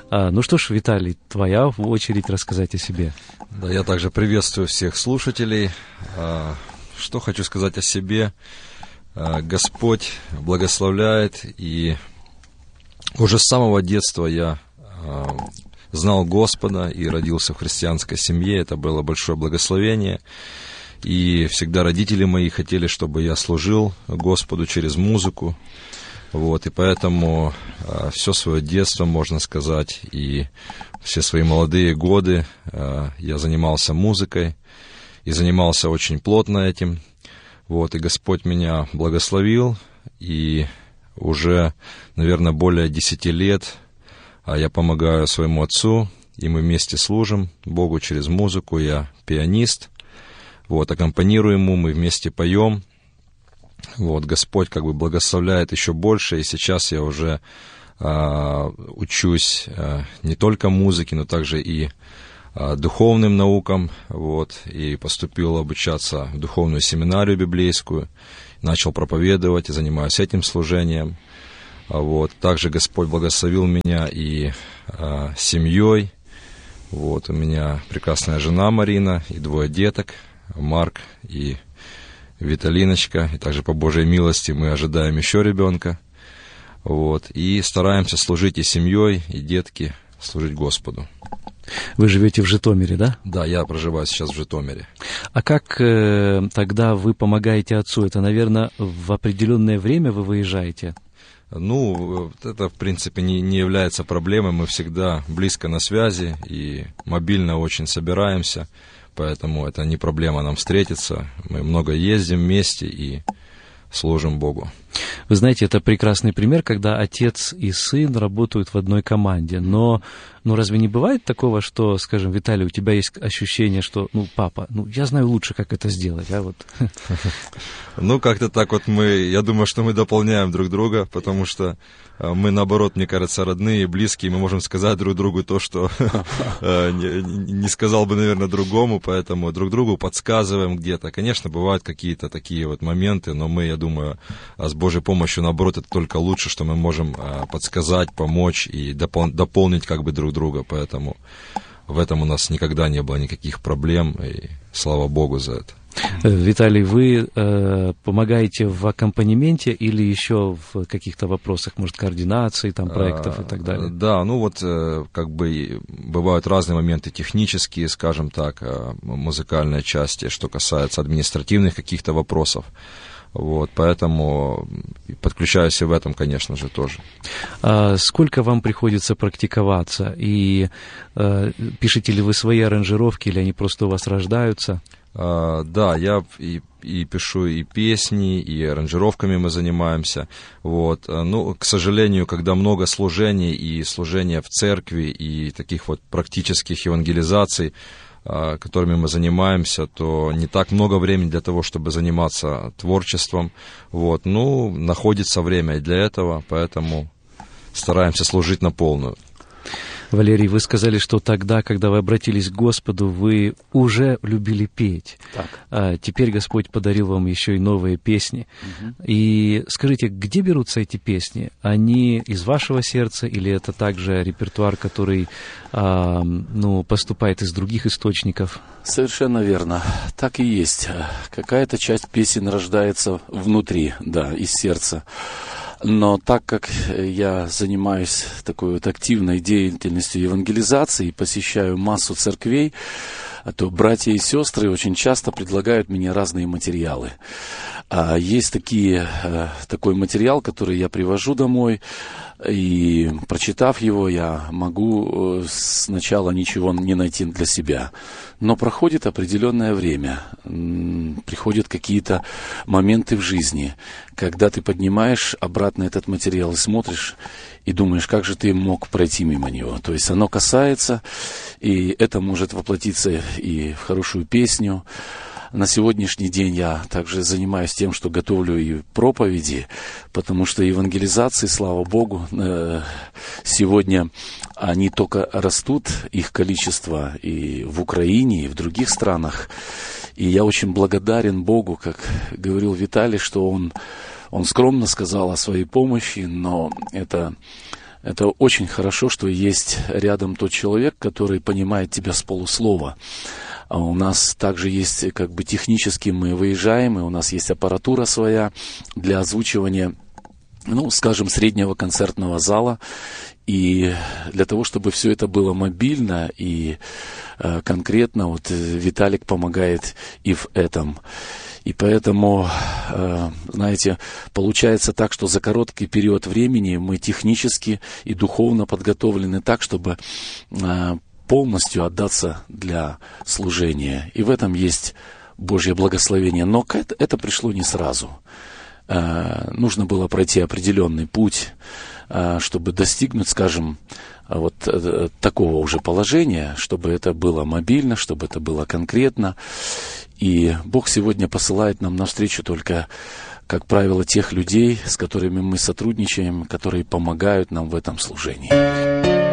Ну что ж, Виталий, твоя очередь рассказать о себе. Да, я также приветствую всех слушателей. Что хочу сказать о себе. Господь благословляет, и уже с самого детства я знал Господа и родился в христианской семье. Это было большое благословение. И всегда родители мои хотели, чтобы я служил Господу через музыку. Вот, и поэтому все свое детство, можно сказать, и все свои молодые годы я занимался музыкой и занимался очень плотно этим. Вот, и Господь меня благословил, и уже, наверное, более 10 лет я помогаю своему отцу, и мы вместе служим Богу через музыку. Я пианист, вот, аккомпанирую ему, мы вместе поем. Вот, Господь как бы благословляет еще больше, и сейчас я уже учусь не только музыке, но также и духовным наукам, вот, и поступил обучаться в духовную семинарию библейскую, начал проповедовать и занимаюсь этим служением. Вот, также Господь благословил меня и семьей. Вот, у меня прекрасная жена Марина и 2 деток, Марк и Виталиночка, и также по Божьей милости мы ожидаем еще ребенка. Вот, и стараемся служить и семьей, и детки, служить Господу. Вы живете в Житомире, да? Да, я проживаю сейчас в Житомире. А как тогда вы помогаете отцу? Это, наверное, в определенное время вы выезжаете? Ну, это, в принципе, не является проблемой. Мы всегда близко на связи и мобильно очень собираемся. Поэтому это не проблема нам встретиться. Мы много ездим вместе и служим Богу. Вы знаете, это прекрасный пример, когда отец и сын работают в одной команде. Но разве не бывает такого, что, скажем, Виталий, у тебя есть ощущение, что, папа, я знаю лучше, как это сделать, а вот... Ну, как-то так вот я думаю, что мы дополняем друг друга, потому что мы, наоборот, мне кажется, родные, близкие, мы можем сказать друг другу то, что не сказал бы, наверное, другому, поэтому друг другу подсказываем где-то. Конечно, бывают какие-то такие вот моменты, но мы, я думаю, с Божьей помощью, наоборот, это только лучше, что мы можем подсказать, помочь и дополнить как бы друг друга, поэтому в этом у нас никогда не было никаких проблем, и слава Богу за это. Виталий, вы помогаете в аккомпанементе или еще в каких-то вопросах, может, координации, там, проектов и так далее? Да, как бы бывают разные моменты технические, скажем так, музыкальной части, что касается административных каких-то вопросов. Вот, поэтому подключаюсь и в этом, конечно же, тоже. Сколько вам приходится практиковаться? И пишете ли вы свои аранжировки, или они просто у вас рождаются? Да, я и пишу и песни, и аранжировками мы занимаемся. Вот. Ну, к сожалению, когда много служений, и служения в церкви, и таких вот практических евангелизаций, которыми мы занимаемся, то не так много времени для того, чтобы заниматься творчеством. Вот. Ну, находится время и для этого, поэтому стараемся служить на полную. Валерий, вы сказали, что тогда, когда вы обратились к Господу, вы уже любили петь. Так. Теперь Господь подарил вам еще и новые песни. Угу. И скажите, где берутся эти песни? Они из вашего сердца или это также репертуар, который поступает из других источников? Совершенно верно. Так и есть. Какая-то часть песен рождается внутри, да, из сердца. Но так как я занимаюсь такой вот активной деятельностью евангелизации и посещаю массу церквей, то братья и сестры очень часто предлагают мне разные материалы. Есть такой материал, который я привожу домой, и, прочитав его, я могу сначала ничего не найти для себя. Но проходит определенное время, приходят какие-то моменты в жизни, когда ты поднимаешь обратно этот материал и смотришь, и думаешь, как же ты мог пройти мимо него. То есть оно касается, и это может воплотиться и в хорошую песню. На сегодняшний день я также занимаюсь тем, что готовлю и проповеди, потому что евангелизации, слава Богу, сегодня они только растут, их количество и в Украине, и в других странах. И я очень благодарен Богу, как говорил Виталий, что он скромно сказал о своей помощи, но это Это очень хорошо, что есть рядом тот человек, который понимает тебя с полуслова. А у нас также есть, как бы технически мы выезжаем, и у нас есть аппаратура своя для озвучивания, ну, скажем, среднего концертного зала. И для того, чтобы все это было мобильно и конкретно, вот Виталик помогает и в этом. И поэтому, знаете, получается так, что за короткий период времени мы технически и духовно подготовлены так, чтобы полностью отдаться для служения. И в этом есть Божье благословение. Но это пришло не сразу. Нужно было пройти определенный путь, чтобы достигнуть, скажем, вот такого уже положения, чтобы это было мобильно, чтобы это было конкретно. И Бог сегодня посылает нам навстречу только, как правило, тех людей, с которыми мы сотрудничаем, которые помогают нам в этом служении.